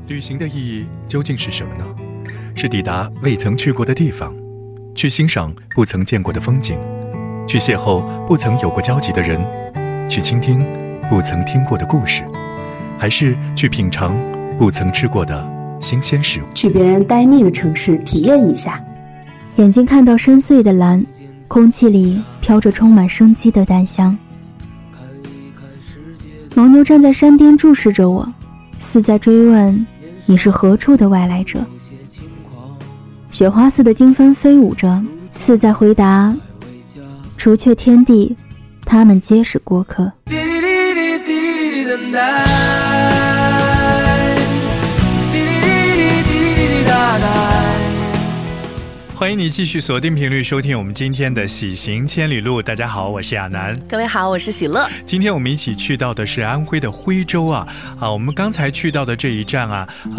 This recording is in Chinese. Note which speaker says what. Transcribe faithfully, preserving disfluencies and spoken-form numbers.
Speaker 1: 旅行的意义究竟是什么呢？是抵达未曾去过的地方，去欣赏不曾见过的风景，去邂逅不曾有过交集的人，去倾听不曾听过的故事，还是去品尝不曾吃过的新鲜事物？
Speaker 2: 去别人呆腻的城市体验一下，
Speaker 3: 眼睛看到深邃的蓝，空气里飘着充满生机的淡香。牦牛站在山巅注视着我，似在追问你是何处的外来者。雪花似的经幡飞舞着，似在回答除却天地，他们皆是过客。
Speaker 1: 欢迎你继续锁定频率收听我们今天的喜行千里路。大家好，我是亚楠。
Speaker 4: 各位好，我是喜乐。
Speaker 1: 今天我们一起去到的是安徽的徽州啊啊，我们刚才去到的这一站啊